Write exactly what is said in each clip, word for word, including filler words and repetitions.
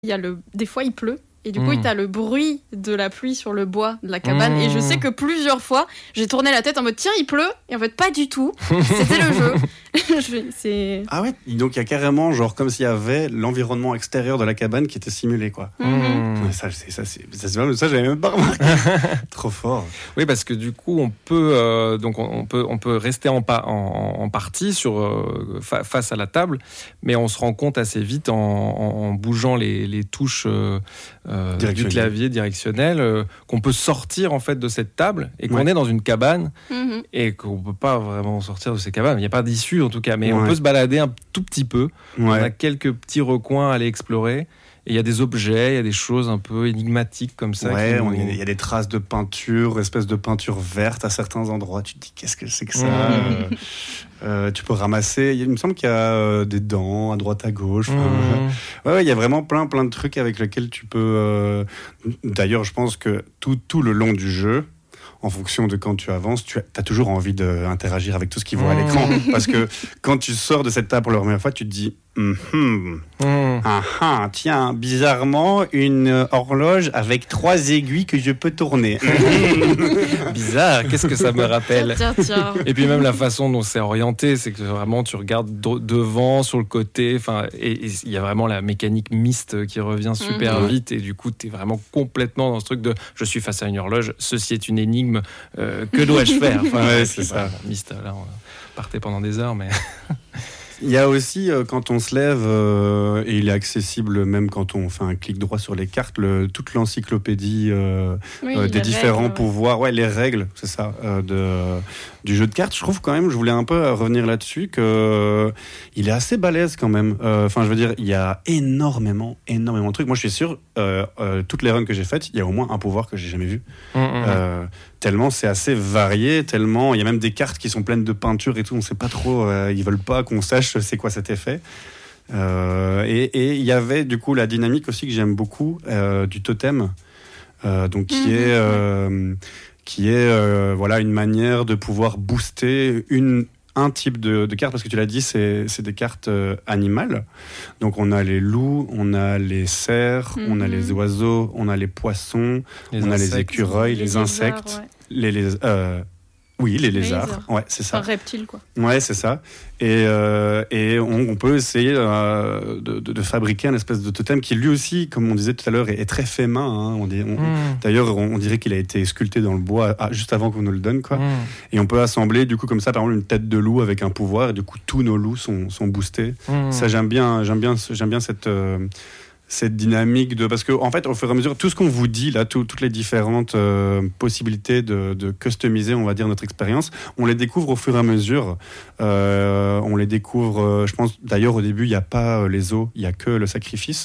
il y a le... des fois il pleut. Et du coup, Mmh. t'as le bruit de la pluie sur le bois de la cabane. Mmh. Et je sais que plusieurs fois, j'ai tourné la tête en mode tiens, il pleut. Et en fait, pas du tout. C'était le jeu. Je- c'est... Ah ouais, donc il y a carrément, genre, comme s'il y avait l'environnement extérieur de la cabane qui était simulé, quoi. Mhm. Mmh. Ouais, ça, c'est, ça, c'est, ça, c'est- ça, j'avais même pas remarqué. Trop fort. Oui, parce que du coup, on peut euh, donc on, on peut on peut rester en, pa- en, en partie sur euh, fa- face à la table, mais on se rend compte assez vite en, en, en bougeant les, les touches euh, euh, du Directionnelles. clavier directionnel euh, qu'on peut sortir en fait de cette table et qu'on Ouais. est dans une cabane Mhm. et qu'on peut pas vraiment sortir de ces cabanes. Il n'y a pas d'issue en tout cas, mais on Ouais. peut se balader un tout petit peu. On a Ouais. quelques petits recoins à aller explorer. Et il y a des objets, il y a des choses un peu énigmatiques comme ça. Ouais, qui on- nous- il y a- il y a des traces de peinture, espèce de peinture verte à certains endroits. Tu te dis, qu'est-ce que c'est que ça Mmh. Euh, euh, Tu peux ramasser. Il me semble qu'il y a euh, des dents à droite, à gauche. Enfin, Mmh. Ouais, ouais, il y a vraiment plein, plein de trucs avec lesquels tu peux. euh, D'ailleurs, je pense que tout, tout le long du jeu, en fonction de quand tu avances, tu as toujours envie d'interagir avec tout ce qui voit à Mmh. l'écran. Parce que quand tu sors de cette table pour la première fois, tu te dis Mhm. Mmh. Ah ah, tiens, bizarrement, une horloge avec trois aiguilles que je peux tourner. Bizarre, qu'est-ce que ça me rappelle? Tiens, tiens, tiens. Et puis même la façon dont c'est orienté, c'est que vraiment tu regardes de- devant, sur le côté, enfin, et et il y a vraiment la mécanique mixte qui revient super Mhm. vite, et du coup tu es vraiment complètement dans ce truc de je suis face à une horloge, ceci est une énigme, euh, que dois-je faire? Enfin, Ouais, et c'est puis, ça. bah, Myst, là on partait pendant des heures, mais Il y a aussi, euh, quand on se lève, euh, et il est accessible même quand on fait un clic droit sur les cartes, le- toute l'encyclopédie euh, Oui, euh, les des différents règles, ouais. pouvoirs, ouais, les règles, c'est ça, euh, de, du jeu de cartes. Je trouve quand même, je voulais un peu euh, revenir là-dessus, que euh, il est assez balèze quand même. Euh, Enfin, je veux dire, il y a énormément, énormément de trucs. Moi, je suis sûr, euh, euh, toutes les runs que j'ai faites, il y a au moins un pouvoir que j'ai jamais vu. Euh, tellement c'est assez varié, tellement il y a même des cartes qui sont pleines de peinture et tout, on sait pas trop, euh, ils veulent pas qu'on sache c'est quoi cet effet. Euh, et et il y avait du coup la dynamique aussi que j'aime beaucoup euh, du totem, euh, donc qui Mhm, est euh, qui est euh, voilà une manière de pouvoir booster une un type de, de carte, parce que tu l'as dit, c'est, c'est des cartes euh, animales. Donc on a les loups, on a les cerfs, Mhm. on a les oiseaux, on a les poissons, Les on a les insectes. écureuils, les, lézards, insectes, ouais. les, les euh, oui, les lézards. lézards. Ouais, c'est ça. Un reptile, quoi. Ouais, c'est ça. Et, euh, et on, on peut essayer euh, de, de, de fabriquer un espèce de totem qui, lui aussi, comme on disait tout à l'heure, est, est très fait main. Hein. On dit, on- Mmh. D'ailleurs, on, on dirait qu'il a été sculpté dans le bois ah, juste avant qu'on nous le donne, quoi. Mmh. Et on peut assembler, du coup, comme ça, par exemple, une tête de loup avec un pouvoir. Et du coup, tous nos loups sont, sont boostés. Mmh. Ça, j'aime bien, j'aime bien, j'aime bien cette, euh, cette dynamique de, parce que en fait, au fur et à mesure, tout ce qu'on vous dit là, tout- toutes les différentes euh, possibilités de, de customiser, on va dire, notre expérience, on les découvre au fur et à mesure. Euh, on les découvre. euh, je pense d'ailleurs au début, il n'y a pas euh, les os, il y a que le sacrifice.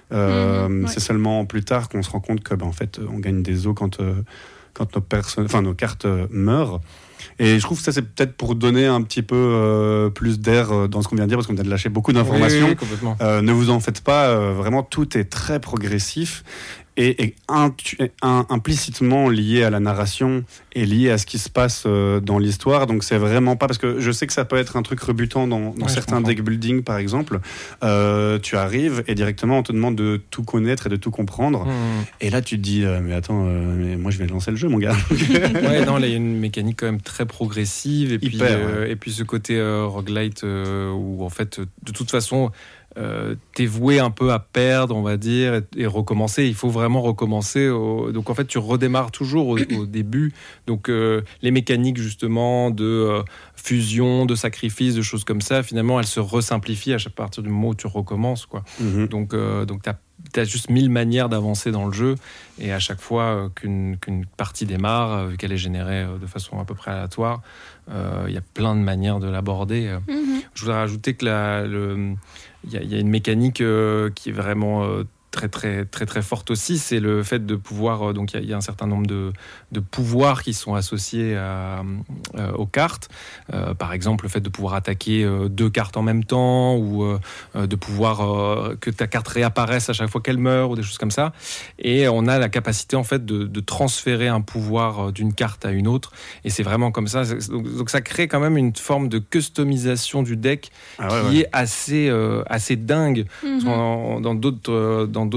Euh, Mhm, ouais. C'est seulement plus tard qu'on se rend compte que, ben, en fait, on gagne des os quand euh, quand nos perso- enfin nos cartes euh, meurent. Et je trouve que ça, c'est peut-être pour donner un petit peu euh, plus d'air euh, dans ce qu'on vient de dire, parce qu'on vient de lâcher beaucoup d'informations. Oui, oui, complètement. Euh, ne vous en faites pas, euh, vraiment tout est très progressif et, et intu- et un- implicitement lié à la narration et lié à ce qui se passe euh, dans l'histoire. Donc c'est vraiment pas, parce que je sais que ça peut être un truc rebutant dans, dans Ouais, je certains comprends. deck building par exemple. Euh, tu arrives et directement on te demande de tout connaître et de tout comprendre. Mmh. Et là tu te dis euh, mais attends, euh, mais moi je vais lancer le jeu mon gars. Ouais, non, là, il y a une mécanique quand même très progressive. Et puis, Hyper, euh, et puis ce côté euh, roguelite euh, où, en fait, euh, de toute façon, euh, t'es voué un peu à perdre, on va dire, et, et recommencer. Il faut vraiment recommencer. Au- donc, en fait, tu redémarres toujours au, au début. Donc, euh, les mécaniques, justement, de euh, fusion, de sacrifice, de choses comme ça, finalement, elles se resimplifient à chaque partir du moment où tu recommences, quoi. Mhm. Donc, euh, donc tu as juste mille manières d'avancer dans le jeu, et à chaque fois euh, qu'une, qu'une partie démarre, euh, vu qu'elle est générée euh, de façon à peu près aléatoire, euh, il y a plein de manières de l'aborder. euh. Mhm. Je voudrais rajouter que la, le, il y, a- il y a une mécanique euh, qui est vraiment euh, très très très très forte aussi, c'est le fait de pouvoir, euh, donc il y a- il y, a un certain nombre de, de pouvoirs qui sont associés à, euh, aux cartes. Euh, par exemple, le fait de pouvoir attaquer euh, deux cartes en même temps, ou euh, euh, de pouvoir euh, que ta carte réapparaisse à chaque fois qu'elle meurt, ou des choses comme ça. Et on a la capacité en fait de, de transférer un pouvoir euh, d'une carte à une autre. Et c'est vraiment comme ça. C'est- Donc, donc ça crée quand même une forme de customisation du deck Ah ouais, qui ouais. est assez euh, assez dingue. Parce Mhm. qu'en- dans d'autres euh, dans